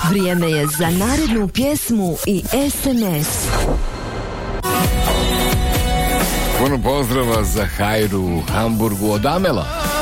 Vrijeme je za narednu pjesmu i SMS. Puno pozdrava za Hajru u Hamburgu od Amela.